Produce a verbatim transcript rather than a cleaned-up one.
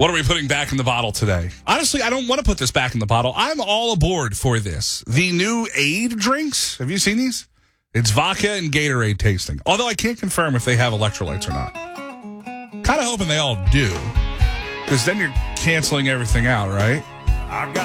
What are we putting back in the bottle today? Honestly, I don't want to put this back in the bottle. I'm all aboard for this. The new Aid drinks. Have you seen these? It's vodka and Gatorade tasting. Although I can't confirm if they have electrolytes or not. Kind of hoping they all do. Because then you're canceling everything out, right?